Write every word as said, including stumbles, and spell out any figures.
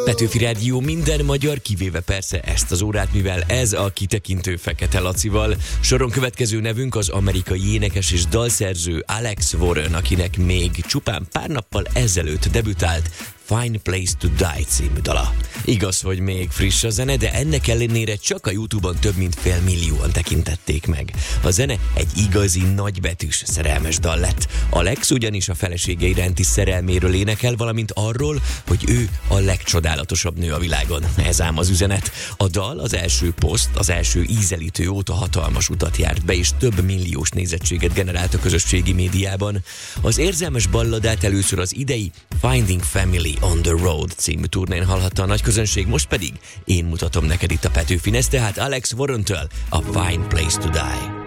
Petőfi Rádió minden magyar, kivéve persze ezt az órát, mivel ez a kitekintő Fekete Lacival. Soron következő nevünk az amerikai énekes és dalszerző Alex Warren, akinek még csupán pár nappal ezelőtt debütált Fine Place to Die című dala. Igaz, hogy még friss a zene, de ennek ellenére csak a YouTube-on több mint fél millióan tekintették meg. A zene egy igazi nagybetűs szerelmes dal lett. Alex ugyanis a felesége iránti szerelméről énekel, valamint arról, hogy ő a legcsodálatosabb nő a világon. Ez ám az üzenet. A dal az első poszt, az első ízelítő óta hatalmas utat járt be, és több milliós nézettséget generált a közösségi médiában. Az érzelmes balladát először az idei Finding Family on the Road című turnén hallhatta a nagy közönség, most pedig én mutatom neked itt a Petőfin, ez tehát Alex Warrentől a Fine Place to Die.